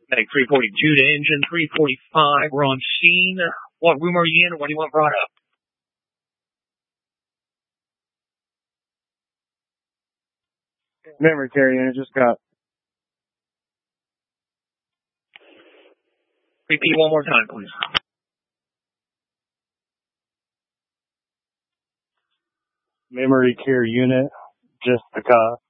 Medic 342 to engine 345. We're on scene. What room are you in, and what do you want brought up? Memory care unit just got. Repeat one more time, please. Memory care unit just got.